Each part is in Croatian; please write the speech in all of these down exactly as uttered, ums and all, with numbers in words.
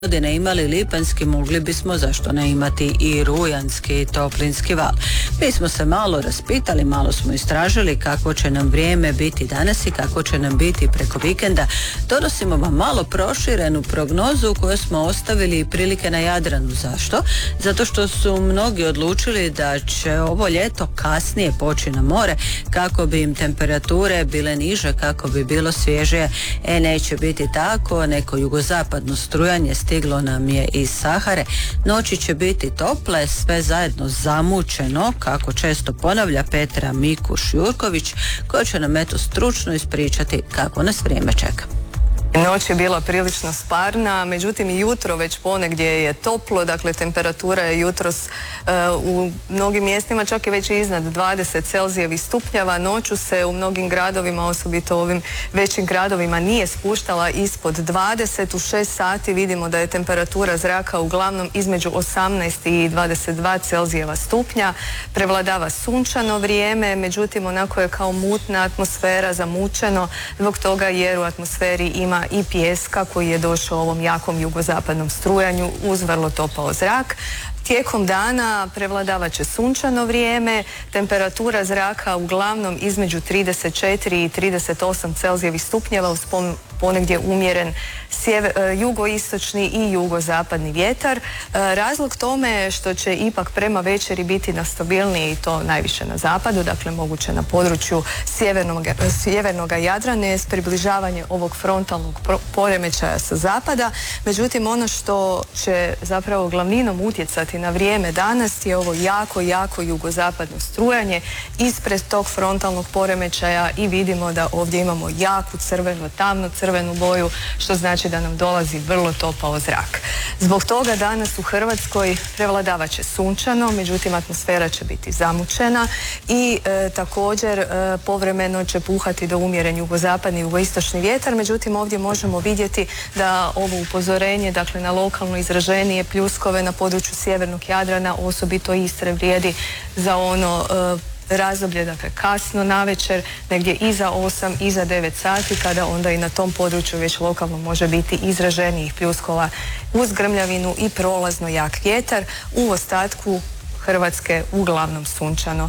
godine imali lipanjski, mogli bismo zašto ne imati i rujanski toplinski val. Mi smo se malo raspitali, malo smo istražili kako će nam vrijeme biti danas i kako će nam biti preko vikenda. Donosimo vam malo proširenu prognozu koju smo ostavili prilike na Jadranu. Zašto? Zato što su mnogi odlučili da će ovo ljeto kasnije poći na more kako bi im temperature bile niže, kako bi bilo svježije. E, neće biti tako, neko jugozapadno strujanje stiglo nam je iz Sahare. Noći će biti tople, sve zajedno zamućeno, kako često ponavlja Petra Mikuš-Jurković, koja će nam eto stručno ispričati kako nas vrijeme čeka. Noć je bila prilično sparna, međutim i jutro već ponegdje je toplo, dakle temperatura je jutros uh, u mnogim mjestima čak i već iznad dvadeset Celzijevih stupnjeva. Noću se u mnogim gradovima, osobito ovim većim gradovima, nije spuštala ispod dvadeset. U šest sati vidimo da je temperatura zraka uglavnom između osamnaest i dvadeset dva Celzijeva stupnja. Prevladava sunčano vrijeme, međutim onako je kao mutna atmosfera, zamučeno, zbog toga jer u atmosferi ima i pijeska koji je došao ovom jakom jugozapadnom strujanju uz vrlo topao zrak. Tijekom dana prevladavat će sunčano vrijeme, temperatura zraka uglavnom između trideset četiri i trideset osam Celzijevih stupnjeva uz ponegdje umjeren sjever, jugoistočni i jugozapadni vjetar. Razlog tome je što će ipak prema večeri biti nastabilniji i to najviše na zapadu, dakle moguće na području sjevernog, sjevernog Jadrana je približavanje ovog frontalnog poremećaja sa zapada. Međutim, ono što će zapravo glavninom utjecati na vrijeme danas je ovo jako, jako jugozapadno strujanje ispred tog frontalnog poremećaja i vidimo da ovdje imamo jaku crvenu, tamno crvenu boju, što znači da nam dolazi vrlo topao zrak. Zbog toga danas u Hrvatskoj prevladavat će sunčano, međutim atmosfera će biti zamućena i e, također e, povremeno će puhati do umjeren jugozapadni i jugoistočni vjetar, međutim ovdje možemo vidjeti da ovo upozorenje, dakle na lokalno izraženije pljuskove na području sjevernog Jadrana, osobito Istre, vrijedi za ono e, razdoblje, dakle kasno navečer, negdje iza osam, iza devet sati, kada onda i na tom području već lokalno može biti izraženijih pljuskova uz grmljavinu i prolazno jak vjetar. U ostatku Hrvatske uglavnom sunčano.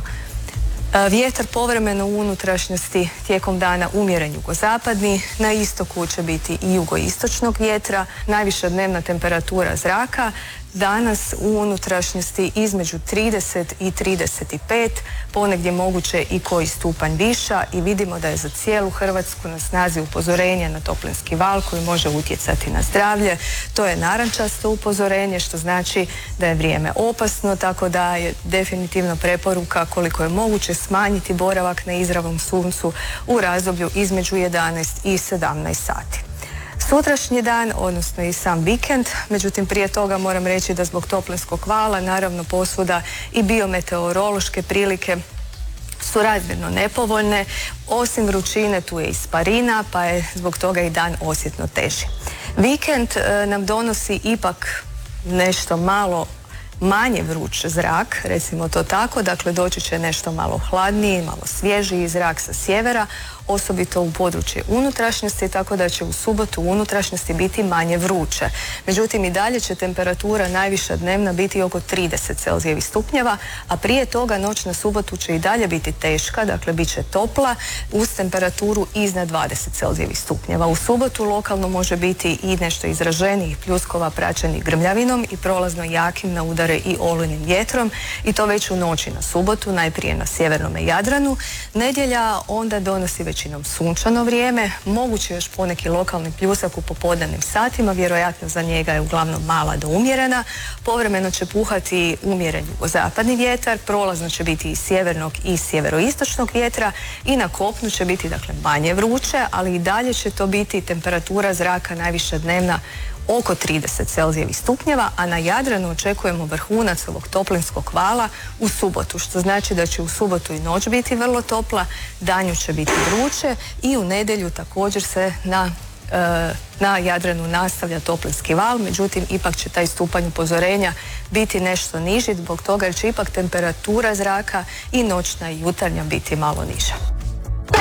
Vjetar povremeno u unutrašnjosti tijekom dana umjeren jugozapadni, na istoku će biti i jugoistočnog vjetra, najviša dnevna temperatura zraka danas u unutrašnjosti između trideset i trideset pet, ponegdje moguće i koji stupanj viša i vidimo da je za cijelu Hrvatsku na snazi upozorenje na toplinski val koji može utjecati na zdravlje. To je narančasto upozorenje, što znači da je vrijeme opasno, tako da je definitivno preporuka koliko je moguće smanjiti boravak na izravnom suncu u razdoblju između jedanaest i sedamnaest sati. Sutrašnji dan, odnosno i sam vikend, međutim prije toga moram reći da zbog toplinskog vala, naravno posvuda i biometeorološke prilike su razmjerno nepovoljne. Osim vrućine tu je i sparina, pa je zbog toga i dan osjetno teži. Vikend e, nam donosi ipak nešto malo manje vruć zrak, recimo to tako, dakle doći će nešto malo hladniji, malo svježiji zrak sa sjevera, osobito u područje unutrašnjosti, tako da će u subotu u unutrašnjosti biti manje vruće. Međutim, i dalje će temperatura najviša dnevna biti oko trideset Celzijevih stupnjeva, a prije toga noć na subotu će i dalje biti teška, dakle bit će topla uz temperaturu iznad dvadeset Celzijevih stupnjeva. U subotu lokalno može biti i nešto izraženijih pljuskova praćenih grmljavinom i prolazno jakim na udare i olujnim vjetrom, i to već u noći na subotu, najprije na sjevernom Jadranu. Nedjelja onda donosi većinom sunčano vrijeme, moguće još poneki lokalni pljusak u popodnevnim satima, vjerojatno za njega je uglavnom mala do umjerena. Povremeno će puhati umjeren jugozapadni vjetar, prolazno će biti i sjevernog i sjeveroistočnog vjetra i na kopnu će biti dakle manje vruće, ali i dalje će to biti temperatura zraka najviša dnevna oko trideset Celzijevih stupnjeva, a na Jadranu očekujemo vrhunac ovog toplinskog vala u subotu, što znači da će u subotu i noć biti vrlo topla, danju će biti vruće i u nedjelju također se na, e, na Jadranu nastavlja toplinski val, međutim ipak će taj stupanj upozorenja biti nešto niži zbog toga jer će ipak temperatura zraka i noćna i jutarnja biti malo niža.